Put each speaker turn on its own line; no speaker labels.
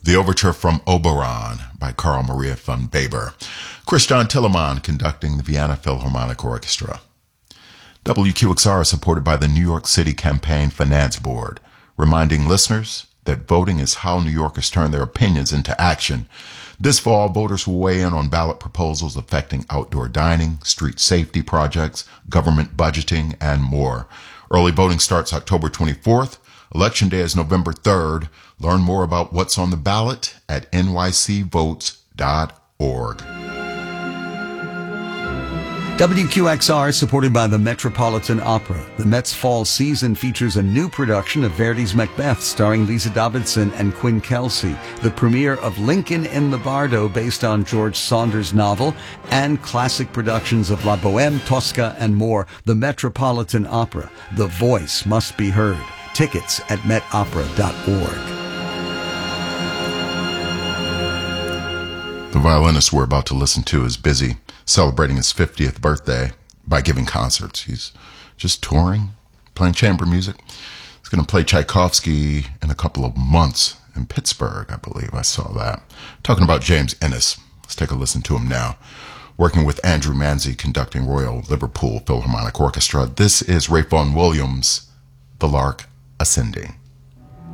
The Overture from Oberon by Carl Maria von Weber. Christian Tillermann conducting the Vienna Philharmonic Orchestra. WQXR is supported by the New York City Campaign Finance Board, reminding listeners that voting is how New Yorkers turn their opinions into action. This fall, voters will weigh in on ballot proposals affecting outdoor dining, street safety projects, government budgeting, and more. Early voting starts October 24th. Election Day is November 3rd. Learn more about what's on the ballot at nycvotes.org.
WQXR is supported by the Metropolitan Opera. The Met's fall season features a new production of Verdi's Macbeth starring Lisa Davidson and Quinn Kelsey, the premiere of Lincoln in the Bardo based on George Saunders' novel, and classic productions of La Bohème, Tosca, and more. The Metropolitan Opera. The voice must be heard. Tickets at metopera.org.
The violinist we're about to listen to is busy celebrating his 50th birthday by giving concerts. He's just touring, playing chamber music. He's going to play Tchaikovsky in a couple of months in Pittsburgh, I believe. I saw that. Talking about James Innes. Let's take a listen to him now. Working with Andrew Manzi, conducting Royal Liverpool Philharmonic Orchestra. This is Ralph Vaughan Williams, The Lark Ascending.